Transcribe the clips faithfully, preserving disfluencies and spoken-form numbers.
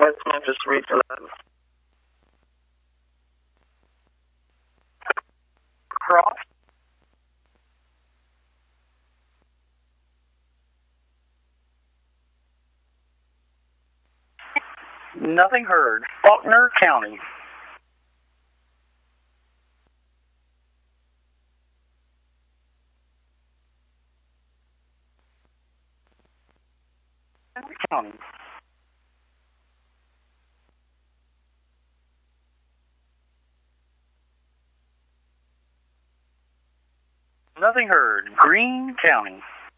West Memphis, read you loud. Cross. Nothing heard. Faulkner County. County. Nothing heard. Greene County.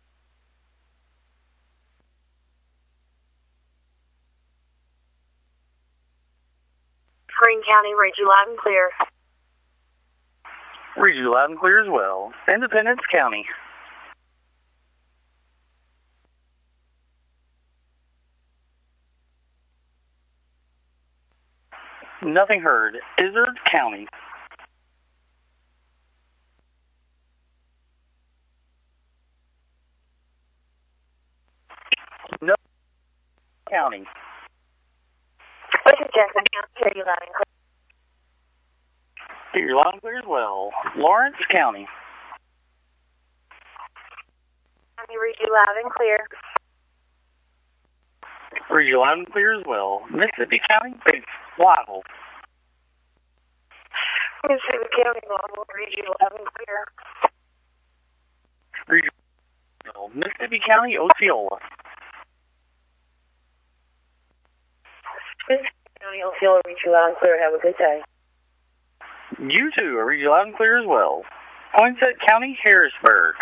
Greene County, read you loud and clear. Read you loud and clear as well. Independence County. Nothing heard. Izard County. No County. This is Jackson County, hear you loud and clear. Hear you loud and clear as well. Lawrence County. County, read you loud and clear. Read you loud and clear as well. Mississippi County. Liable. Mississippi County, Liable, read you loud and clear. Read you loud. Mississippi County, Osceola. Mississippi County, Osceola, read you loud and clear. Have a good day. You too. I read you loud and clear as well. Poinsett County, Harrisburg.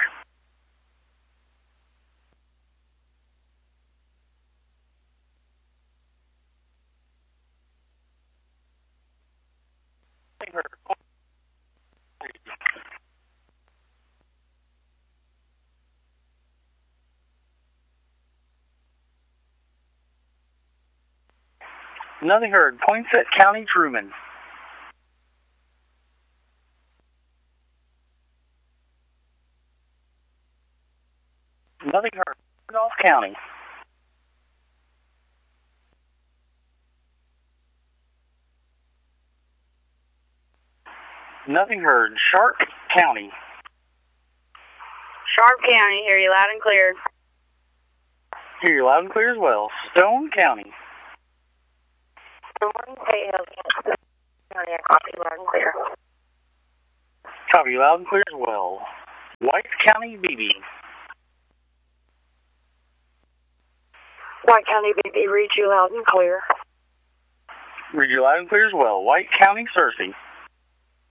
Nothing heard. Poinsett County, Truman. Nothing heard. Randolph County. Nothing heard. Sharp County. Sharp County, hear you loud and clear. Hear you loud and clear as well. Stone County. Good morning, State Health County, I copy loud and clear. Copy loud and clear as well. White County, B B. White County, B B, read you loud and clear. Read you loud and clear as well. White County, Searcy.